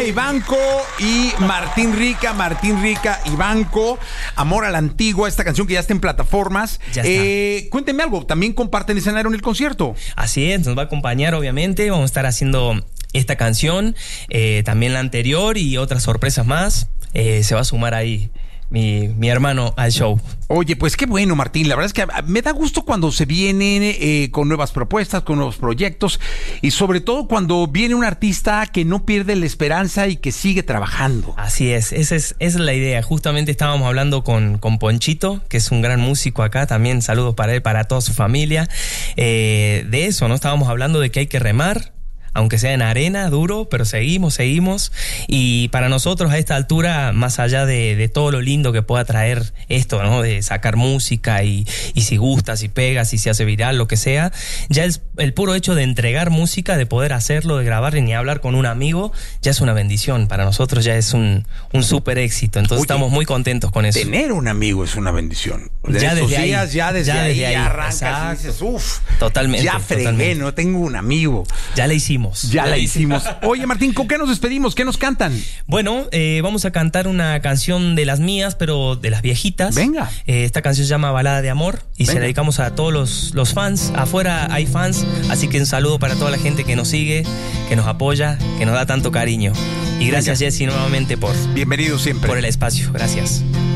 Malala y Banco y Martín Rica y Banco, Amor a la Antigua, esta canción que ya está en plataformas. Ya está. Cuéntenme algo, ¿también comparten escenario en el concierto? Así es, nos va a acompañar obviamente, vamos a estar haciendo esta canción, también la anterior y otras sorpresas más. Se va a sumar ahí mi hermano al show. Oye, pues qué bueno, Martín. La verdad es que me da gusto cuando se vienen con nuevas propuestas, con nuevos proyectos y sobre todo cuando viene un artista que no pierde la esperanza y que sigue trabajando. Así es, esa es la idea. Justamente estábamos hablando con Ponchito, que es un gran músico acá, también saludos para él, para toda su familia. De eso, ¿no? Estábamos hablando de que hay que remar, aunque sea en arena, duro, pero seguimos. Y para nosotros a esta altura, más allá de todo lo lindo que pueda traer esto, ¿no? De sacar música y si gusta, si pega, si se hace viral, lo que sea, ya el puro hecho de entregar música, de poder hacerlo, de grabar y ni hablar con un amigo, ya es una bendición. Para nosotros ya es un súper éxito. Entonces estamos muy contentos con eso. Tener un amigo es una bendición. Ya desde ahí. Ya desde ahí arrancas y dices, totalmente. Ya fregué, no tengo un amigo. Ya la hicimos. Ya la hicimos. Oye, Martín, ¿con qué nos despedimos? ¿Qué nos cantan? Bueno, vamos a cantar una canción de las mías, pero de las viejitas. Venga. Esta canción se llama Balada de Amor y se la dedicamos a todos los fans. Afuera hay fans, así que un saludo para toda la gente que nos sigue, que nos apoya, que nos da tanto cariño. Y gracias, Jessy, nuevamente Bienvenido siempre. por el espacio. Gracias.